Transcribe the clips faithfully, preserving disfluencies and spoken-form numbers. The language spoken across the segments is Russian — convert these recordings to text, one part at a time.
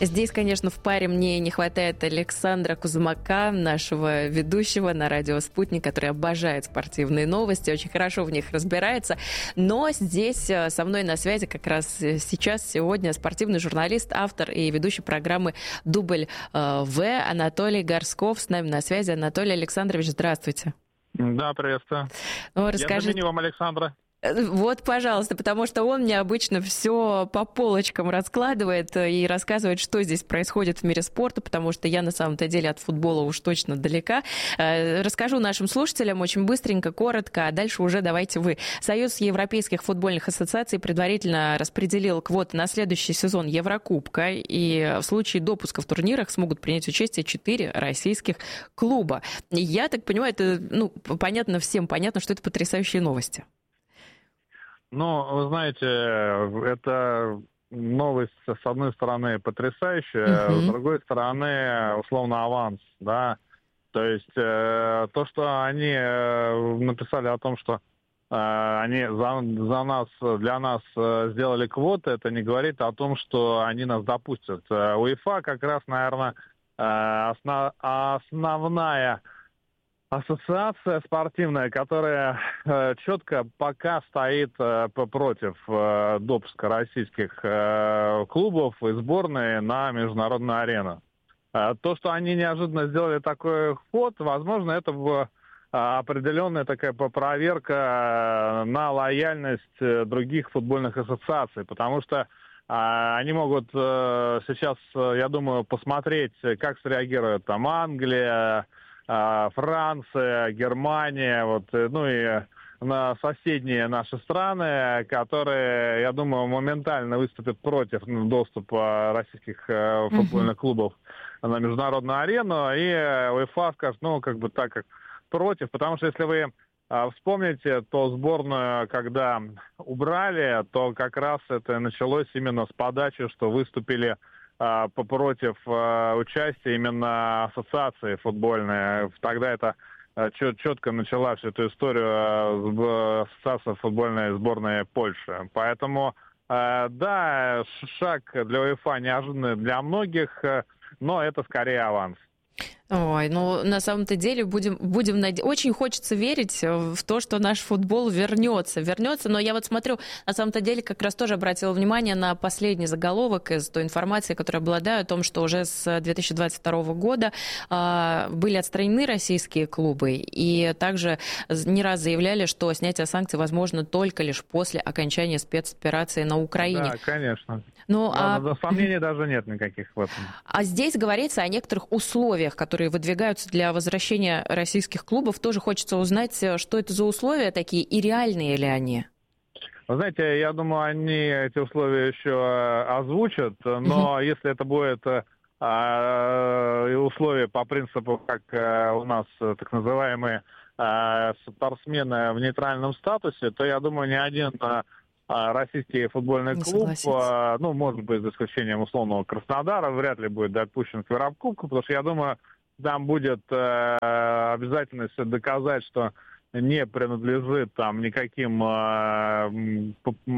Здесь, конечно, в паре мне не хватает Александра Кузмака, нашего ведущего на радио «Спутник», который обожает спортивные новости, очень хорошо в них разбирается. Но здесь со мной на связи как раз сейчас, сегодня спортивный журналист, автор и ведущий программы «Дубль В» Анатолий Горсков с нами на связи. Анатолий Александрович, здравствуйте. Да, приветствую. Ну, расскажите... Я заменю вам Александра. Вот, пожалуйста, потому что он мне обычно все по полочкам раскладывает и рассказывает, что здесь происходит в мире спорта, потому что я на самом-то деле от футбола уж точно далека. Расскажу нашим слушателям очень быстренько, коротко, а дальше уже давайте вы. Союз европейских футбольных ассоциаций предварительно распределил квоты на следующий сезон Еврокубка, и в случае допуска в турнирах смогут принять участие четыре российских клуба. Я так понимаю, это, ну, понятно всем, понятно, что это потрясающие новости. Ну, вы знаете, это новость, с одной стороны, потрясающая, uh-huh. с другой стороны, условно, аванс, да. То есть э, то, что они э, написали о том, что э, они за, за нас, для нас э, сделали квоты, это не говорит о том, что они нас допустят. УЕФА как раз, наверное, э, основ, основная ассоциация спортивная, которая э, четко пока стоит э, против э, допуска российских э, клубов и сборной на международную арену. Э, то, что они неожиданно сделали такой ход, возможно, это в, э, определенная такая проверка на лояльность э, других футбольных ассоциаций, потому что э, они могут э, сейчас, э, я думаю, посмотреть, как среагирует там Англия, Франция, Германия, вот, ну и на соседние наши страны, которые, я думаю, моментально выступят против доступа российских футбольных клубов на международную арену, и УЕФА скажет, ну, как бы так, как против, потому что если вы вспомните, то сборную, когда убрали, то как раз это началось именно с подачи, что выступили против участия именно ассоциации футбольной. Тогда это четко начала всю эту историю ассоциация футбольной сборной Польши. Поэтому, да, шаг для УЕФА неожиданный для многих, но это скорее аванс. Ой, ну на самом-то деле будем, будем надеяться. Очень хочется верить в то, что наш футбол вернется, вернется. Но я вот смотрю, на самом-то деле как раз тоже обратила внимание на последний заголовок из той информации, которую обладаю, о том, что уже с две тысячи двадцать второго года э, были отстранены российские клубы, и также не раз заявляли, что снятие санкций возможно только лишь после окончания спецоперации на Украине. Да, конечно. Ну, а... Но сомнений даже нет никаких в этом. А здесь говорится о некоторых условиях, которые выдвигаются для возвращения российских клубов. Тоже хочется узнать, что это за условия такие и реальные ли они? Вы знаете, я думаю, они эти условия еще озвучат, но uh-huh. если это будет а, условия по принципу, как а, у нас так называемые а, спортсмены в нейтральном статусе, то я думаю, ни один российский футбольный не клуб, согласится. ну, может быть, за исключением условного Краснодара, вряд ли будет допущен к Еврокубку, потому что я думаю, там будет э, обязательность доказать, что не принадлежит там никаким э,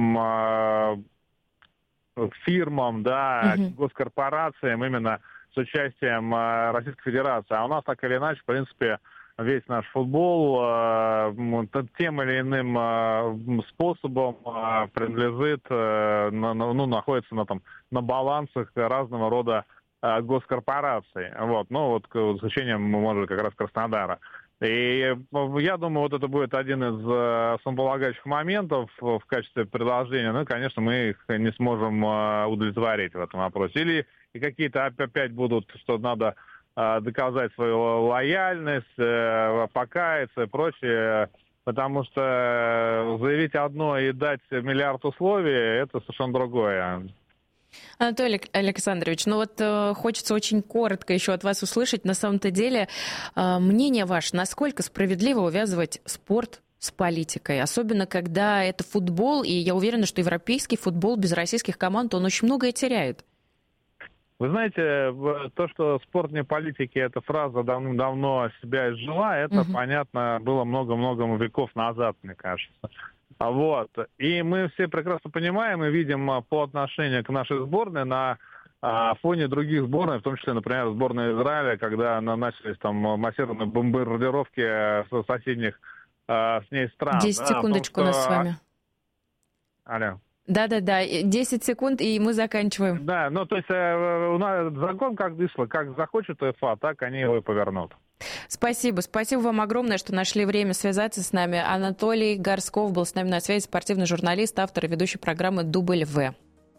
э, фирмам, да, uh-huh. госкорпорациям именно с участием э, Российской Федерации. А у нас так или иначе, в принципе, весь наш футбол э, тем или иным э, способом э, принадлежит, э, на, ну, находится на, там, на балансах разного рода э, госкорпораций. Вот, ну, вот, к исключением, может, как раз Краснодара. И я думаю, вот это будет один из э, основополагающих моментов в качестве предложения. Ну, конечно, мы их не сможем э, удовлетворить в этом вопросе. Или и какие-то опять будут, что надо доказать свою лояльность, покаяться и прочее, потому что заявить одно и дать миллиард условий – это совершенно другое. Анатолий Александрович, ну вот э, хочется очень коротко еще от вас услышать, на самом-то деле, э, мнение ваше, насколько справедливо увязывать спорт с политикой, особенно когда это футбол, и я уверена, что европейский футбол без российских команд, он очень многое теряет. Вы знаете, то, что спорт не политики, эта фраза давным-давно себя изжила, это угу. понятно было много-много веков назад, мне кажется. Вот. И мы все прекрасно понимаем и видим по отношению к нашей сборной на А в фоне других сборных, в том числе, например, сборная Израиля, когда начались там массированные бомбардировки с соседних а, с ней стран. Десять да, секундочку том, у нас что... с вами. Алло. Да-да-да, десять секунд, и мы заканчиваем. Да, ну то есть у нас закон как вышло, как захочет УЕФА, так они его и повернут. Спасибо. Спасибо вам огромное, что нашли время связаться с нами. Анатолий Горсков был с нами на связи, спортивный журналист, автор и ведущий программы «Дубль В».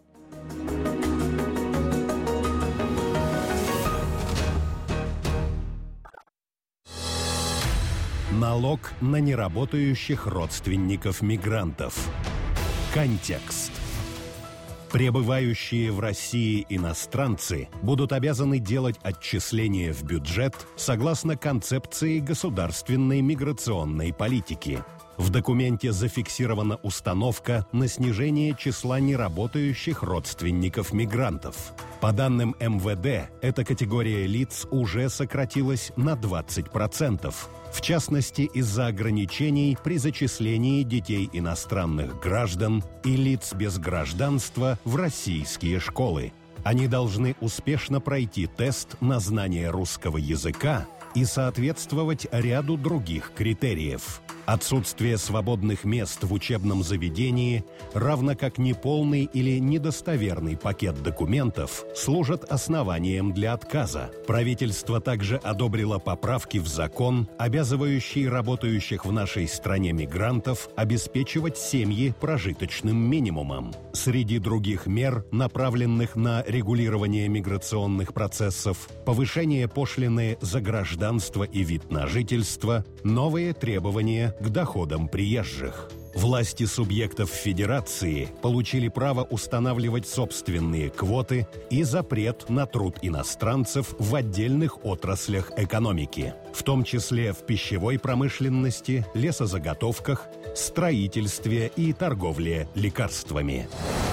Налог на неработающих родственников мигрантов. Контекст. Пребывающие в России иностранцы будут обязаны делать отчисления в бюджет согласно концепции государственной миграционной политики. В документе зафиксирована установка на снижение числа неработающих родственников мигрантов. По данным эм вэ дэ, эта категория лиц уже сократилась на двадцать процентов. В частности, из-за ограничений при зачислении детей иностранных граждан и лиц без гражданства в российские школы. Они должны успешно пройти тест на знание русского языка и соответствовать ряду других критериев. Отсутствие свободных мест в учебном заведении, равно как неполный или недостоверный пакет документов, служат основанием для отказа. Правительство также одобрило поправки в закон, обязывающие работающих в нашей стране мигрантов обеспечивать семьи прожиточным минимумом. Среди других мер, направленных на регулирование миграционных процессов, повышение пошлины за гражданство и вид на жительство, новые требования к доходам приезжих. Власти субъектов Федерации получили право устанавливать собственные квоты и запрет на труд иностранцев в отдельных отраслях экономики, в том числе в пищевой промышленности, лесозаготовках, строительстве и торговле лекарствами.